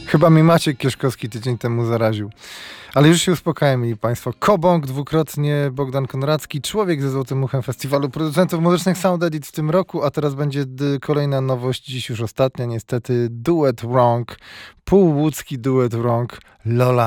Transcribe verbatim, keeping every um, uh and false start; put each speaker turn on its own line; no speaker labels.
Chyba mi Maciek Kieszkowski tydzień temu zaraził. Ale już się uspokajamy, mili państwo. Kobąk, dwukrotnie Bogdan Konracki, człowiek ze Złotym Uchem Festiwalu Producentów Muzycznych Sound Edit w tym roku, a teraz będzie d- kolejna nowość, dziś już ostatnia niestety, duet Wrong, półłódzki duet Wrong, Lola.